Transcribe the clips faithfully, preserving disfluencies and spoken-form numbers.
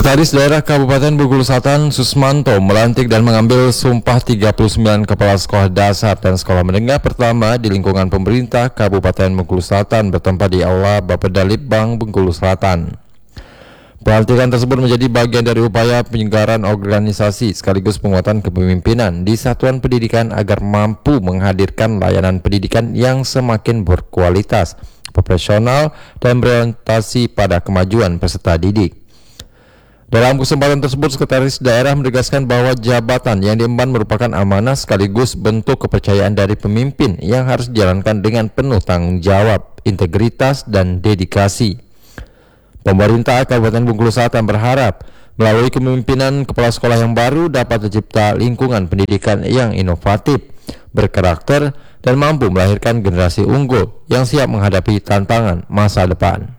Sekretaris Daerah Kabupaten Bengkulu Selatan Susmanto melantik dan mengambil sumpah tiga puluh sembilan kepala sekolah dasar dan sekolah menengah pertama di lingkungan pemerintah Kabupaten Bengkulu Selatan bertempat di Aula Bapeda Litbang Bengkulu Selatan. Pelantikan tersebut menjadi bagian dari upaya penyelenggaraan organisasi sekaligus penguatan kepemimpinan di satuan pendidikan agar mampu menghadirkan layanan pendidikan yang semakin berkualitas, profesional, dan berorientasi pada kemajuan peserta didik. Dalam kesempatan tersebut, Sekretaris Daerah menegaskan bahwa jabatan yang diemban merupakan amanah sekaligus bentuk kepercayaan dari pemimpin yang harus dijalankan dengan penuh tanggung jawab, integritas, dan dedikasi. Pemerintah Kabupaten Bengkulu Selatan berharap melalui kepemimpinan kepala sekolah yang baru dapat tercipta lingkungan pendidikan yang inovatif, berkarakter, dan mampu melahirkan generasi unggul yang siap menghadapi tantangan masa depan.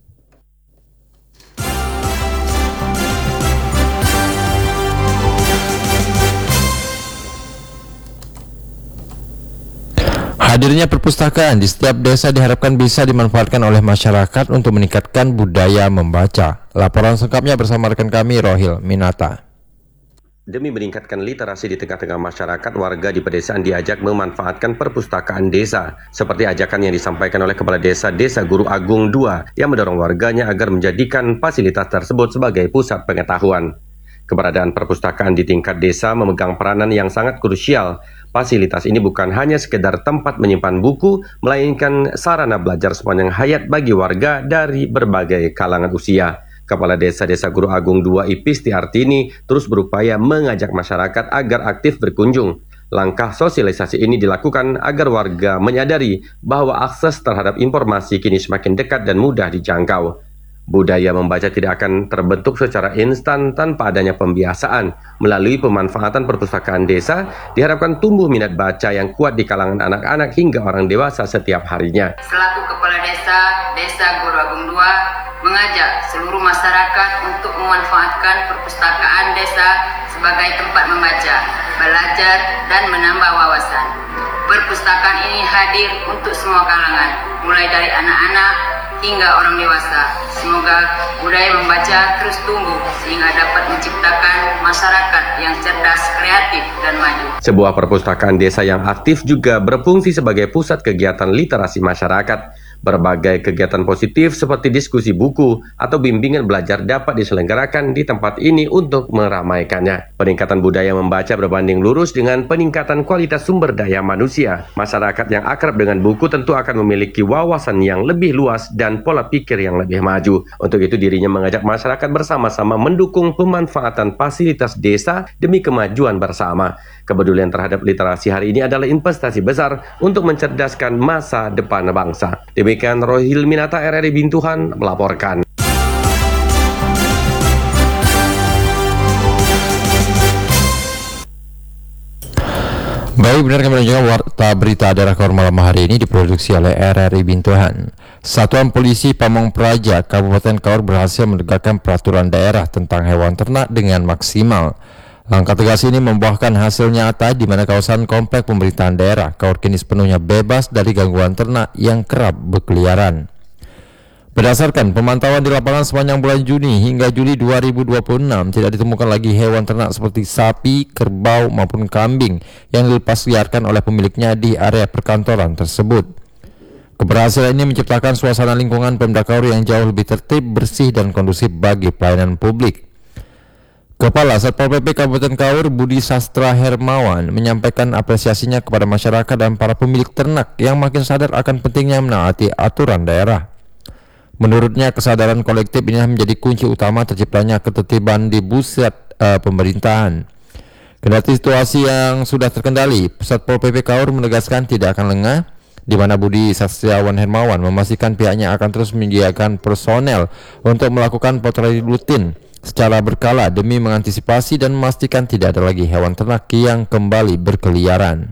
Hadirnya perpustakaan di setiap desa diharapkan bisa dimanfaatkan oleh masyarakat untuk meningkatkan budaya membaca. Laporan lengkapnya bersama rekan kami Rohil Minata. Demi meningkatkan literasi di tengah-tengah masyarakat, warga di pedesaan diajak memanfaatkan perpustakaan desa, seperti ajakan yang disampaikan oleh Kepala Desa Desa Guru Agung dua yang mendorong warganya agar menjadikan fasilitas tersebut sebagai pusat pengetahuan. Keberadaan perpustakaan di tingkat desa memegang peranan yang sangat krusial. Fasilitas ini bukan hanya sekedar tempat menyimpan buku, melainkan sarana belajar sepanjang hayat bagi warga dari berbagai kalangan usia. Kepala Desa Desa Guru Agung dua Ipisti Artini terus berupaya mengajak masyarakat agar aktif berkunjung. Langkah sosialisasi ini dilakukan agar warga menyadari bahwa akses terhadap informasi kini semakin dekat dan mudah dijangkau. Budaya membaca tidak akan terbentuk secara instan tanpa adanya pembiasaan. Melalui pemanfaatan perpustakaan desa, diharapkan tumbuh minat baca yang kuat di kalangan anak-anak hingga orang dewasa setiap harinya. Selaku Kepala Desa, Desa Guru Agung dua, mengajak seluruh masyarakat untuk memanfaatkan perpustakaan desa sebagai tempat membaca, belajar, dan menambah wawasan. Perpustakaan ini hadir untuk semua kalangan, mulai dari anak-anak hingga orang dewasa. Semoga budaya membaca terus tumbuh sehingga dapat menciptakan masyarakat yang cerdas, kreatif, dan maju. Sebuah perpustakaan desa yang aktif juga berfungsi sebagai pusat kegiatan literasi masyarakat. Berbagai kegiatan positif seperti diskusi buku atau bimbingan belajar dapat diselenggarakan di tempat ini untuk meramaikannya. Peningkatan budaya membaca berbanding lurus dengan peningkatan kualitas sumber daya manusia. Masyarakat yang akrab dengan buku tentu akan memiliki wawasan yang lebih luas dan pola pikir yang lebih maju. Untuk itu dirinya mengajak masyarakat bersama-sama mendukung pemanfaatan fasilitas desa demi kemajuan bersama. Kepedulian terhadap literasi hari ini adalah investasi besar untuk mencerdaskan masa depan bangsa. Demikian Rohil Minata, R R I Bintuhan melaporkan. Baik, benar kami menunjukkan warta berita daerah Kaur malam hari ini diproduksi oleh R R I Bintuhan. Satuan Polisi Pamong Praja Kabupaten Kaur berhasil menegakkan peraturan daerah tentang hewan ternak dengan maksimal. Langkah tegas ini membuahkan hasil nyata di mana kawasan komplek pemerintahan daerah Kaur kini sepenuhnya bebas dari gangguan ternak yang kerap berkeliaran. Berdasarkan pemantauan di lapangan sepanjang bulan Juni hingga Juli dua ribu dua puluh enam, tidak ditemukan lagi hewan ternak seperti sapi, kerbau maupun kambing yang dilepas liarkan oleh pemiliknya di area perkantoran tersebut. Keberhasilan ini menciptakan suasana lingkungan Pemda Kaur yang jauh lebih tertib, bersih, dan kondusif bagi pelayanan publik. Kepala Satpol P P Kabupaten Kaur Budi Sastra Hermawan menyampaikan apresiasinya kepada masyarakat dan para pemilik ternak yang makin sadar akan pentingnya menaati aturan daerah. Menurutnya, kesadaran kolektif ini menjadi kunci utama terciptanya ketertiban di pusat uh, pemerintahan. Kendati situasi yang sudah terkendali, Satpol P P Kaur menegaskan tidak akan lengah, di mana Budi Sastriawan Hermawan memastikan pihaknya akan terus menyediakan personel untuk melakukan patroli rutin secara berkala demi mengantisipasi dan memastikan tidak ada lagi hewan ternak yang kembali berkeliaran.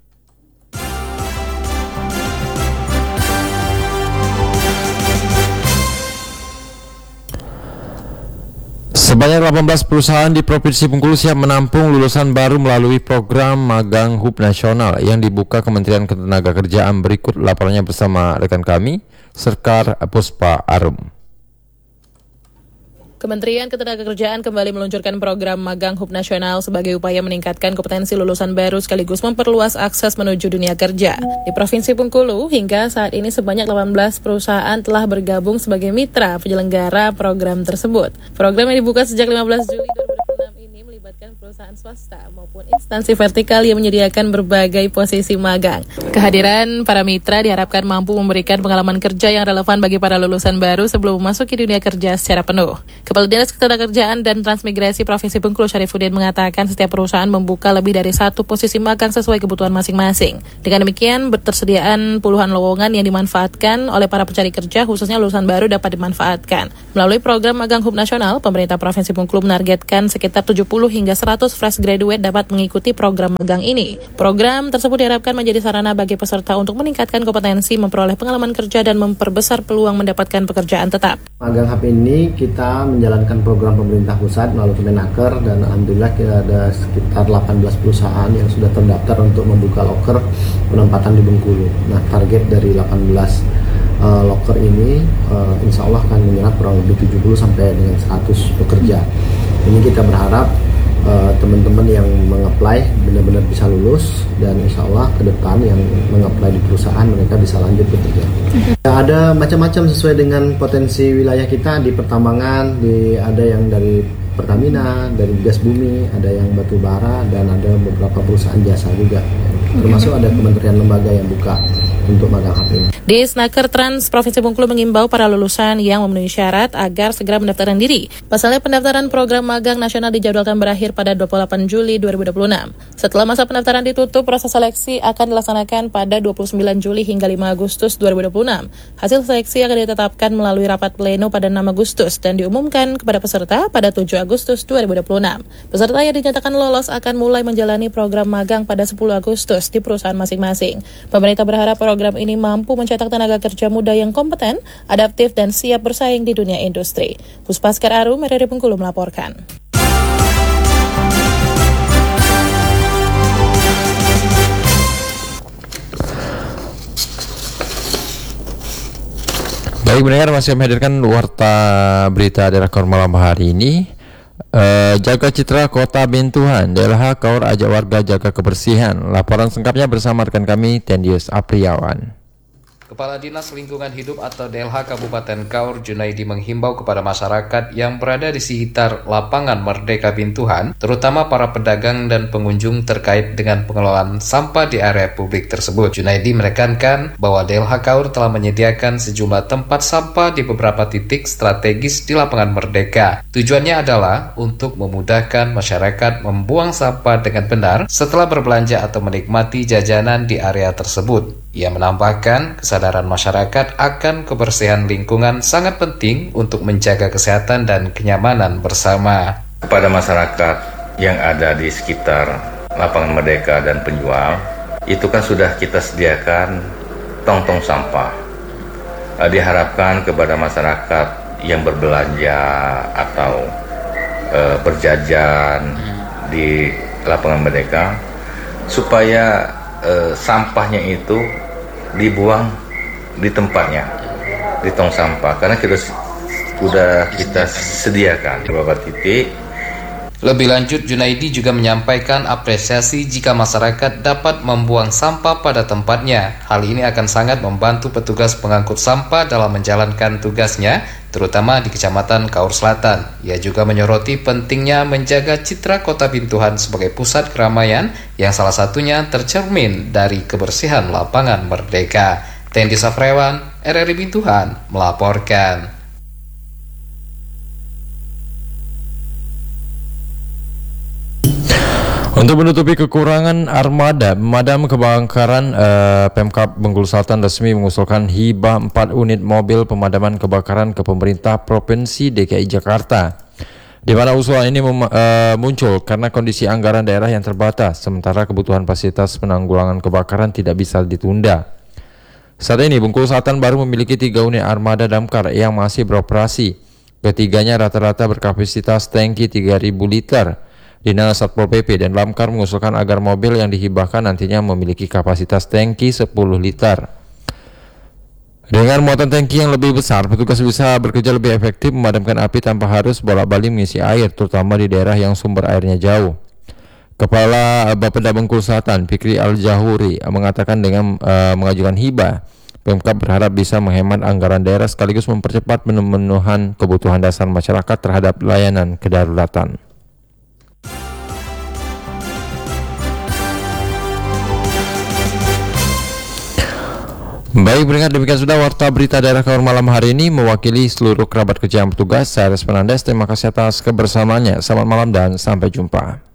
Sebanyak delapan belas perusahaan di Provinsi Bengkulu siap menampung lulusan baru melalui program magang Hub Nasional yang dibuka Kementerian Ketenagakerjaan. Berikut laporannya bersama rekan kami, Sekar Puspa Arum. Kementerian Ketenagakerjaan kembali meluncurkan program magang Hub Nasional sebagai upaya meningkatkan kompetensi lulusan baru sekaligus memperluas akses menuju dunia kerja. Di Provinsi Bengkulu, hingga saat ini sebanyak delapan belas perusahaan telah bergabung sebagai mitra penyelenggara program tersebut. Program yang dibuka sejak lima belas Juli dua ribu dua puluh enam ini melibatkan perusahaan swasta maupun instansi vertikal yang menyediakan berbagai posisi magang. Kehadiran para mitra diharapkan mampu memberikan pengalaman kerja yang relevan bagi para lulusan baru sebelum memasuki dunia kerja secara penuh. Kepala Dinas Ketenagakerjaan dan Transmigrasi Provinsi Bengkulu Syarifuddin mengatakan setiap perusahaan membuka lebih dari satu posisi magang sesuai kebutuhan masing-masing. Dengan demikian, ketersediaan puluhan lowongan yang dimanfaatkan oleh para pencari kerja, khususnya lulusan baru, dapat dimanfaatkan. Melalui program magang Hub Nasional, pemerintah Provinsi Bengkulu menargetkan sekitar tujuh puluh hingga seratus fresh graduate dapat mengikuti program magang ini. Program tersebut diharapkan menjadi sarana bagi peserta untuk meningkatkan kompetensi, memperoleh pengalaman kerja, dan memperbesar peluang mendapatkan pekerjaan tetap. Magang Hub ini kita menjalankan program pemerintah pusat melalui Kemenaker, dan alhamdulillah kita ada sekitar delapan belas perusahaan yang sudah terdaftar untuk membuka loker penempatan di Bengkulu. Nah, target dari delapan belas uh, loker ini uh, insya Allah akan menyerap kurang lebih tujuh puluh sampai dengan seratus pekerja. Ini kita berharap uh, teman-teman yang mengapply benar-benar bisa lulus, dan insya Allah ke depan yang mengapply di perusahaan mereka bisa lanjut bekerja. Ada macam-macam sesuai dengan potensi wilayah kita, di pertambangan, di ada yang dari Pertamina, dari gas bumi, ada yang batu bara, dan ada beberapa perusahaan jasa juga. Termasuk ada kementerian lembaga yang buka untuk magang Hub ini. Di Snaker Trans Provinsi Bengkulu mengimbau para lulusan yang memenuhi syarat agar segera mendaftarkan diri. Pasalnya pendaftaran program magang nasional dijadwalkan berakhir pada dua puluh delapan Juli dua ribu dua puluh enam. Setelah masa pendaftaran ditutup, proses seleksi akan dilaksanakan pada dua puluh sembilan Juli hingga lima Agustus dua ribu dua puluh enam. Hasil seleksi akan ditetapkan melalui rapat pleno pada enam Agustus dan diumumkan kepada peserta pada tujuh Agustus dua ribu dua puluh enam. Peserta yang dinyatakan lolos akan mulai menjalani program magang pada sepuluh Agustus di perusahaan masing-masing. Pemerintah berharap program ini mampu mencetak tenaga kerja muda yang kompeten, adaptif, dan siap bersaing di dunia industri. Puspaskar Arum, R R I Bengkulu melaporkan. Baik, mendengar masih menghadirkan warta berita daerah Kaur malam hari ini. Uh, jaga citra Kota Bintuhan, D L H Kaur ajak warga jaga kebersihan. Laporan sengkapnya bersama rekan kami Tendius Apriawan. Kepala Dinas Lingkungan Hidup atau D L H Kabupaten Kaur Junaidi menghimbau kepada masyarakat yang berada di sekitar lapangan Merdeka Bintuhan, terutama para pedagang dan pengunjung terkait dengan pengelolaan sampah di area publik tersebut. Junaidi menekankan bahwa D L H Kaur telah menyediakan sejumlah tempat sampah di beberapa titik strategis di lapangan Merdeka. Tujuannya adalah untuk memudahkan masyarakat membuang sampah dengan benar setelah berbelanja atau menikmati jajanan di area tersebut. Ia menambahkan kesadaran masyarakat akan kebersihan lingkungan sangat penting untuk menjaga kesehatan dan kenyamanan bersama. Kepada masyarakat yang ada di sekitar lapangan Merdeka dan penjual, itu kan sudah kita sediakan tong-tong sampah. Diharapkan kepada masyarakat yang berbelanja atau e, berjajan di lapangan Merdeka supaya e, sampahnya itu dibuang di tempatnya, di tong sampah, karena kita sudah kita sediakan di beberapa titik. Lebih lanjut, Junaidi juga menyampaikan apresiasi jika masyarakat dapat membuang sampah pada tempatnya. Hal ini akan sangat membantu petugas pengangkut sampah dalam menjalankan tugasnya, terutama di Kecamatan Kaur Selatan. Ia juga menyoroti pentingnya menjaga citra Kota Bintuhan sebagai pusat keramaian yang salah satunya tercermin dari kebersihan lapangan Merdeka. Tendi Safrewan, R R I Bintuhan, melaporkan. Untuk menutupi kekurangan armada pemadam kebakaran, eh, Pemkab Bengkulu Selatan resmi mengusulkan hibah empat unit mobil pemadaman kebakaran ke pemerintah Provinsi D K I Jakarta. Di mana usulan ini mem- uh, muncul karena kondisi anggaran daerah yang terbatas, sementara kebutuhan fasilitas penanggulangan kebakaran tidak bisa ditunda. Saat ini Bengkulu Selatan baru memiliki tiga unit armada damkar yang masih beroperasi. Ketiganya rata-rata berkapasitas tangki tiga ribu liter. Dinas Satpol P P dan Damkar mengusulkan agar mobil yang dihibahkan nantinya memiliki kapasitas tangki sepuluh liter. Dengan muatan tangki yang lebih besar, petugas bisa bekerja lebih efektif memadamkan api tanpa harus bolak-balik mengisi air, terutama di daerah yang sumber airnya jauh. Kepala Bapeda Bengkulu Selatan, Fikri Al-Jahuri, mengatakan dengan uh, mengajukan hibah, Pemkab berharap bisa menghemat anggaran daerah sekaligus mempercepat pemenuhan kebutuhan dasar masyarakat terhadap layanan kedaruratan. Baik, beringat demikian sudah warta berita daerah Kaur malam hari ini. Mewakili seluruh kerabat kerja yang bertugas, saya Res Penandes. Terima kasih atas kebersamaannya. Selamat malam dan sampai jumpa.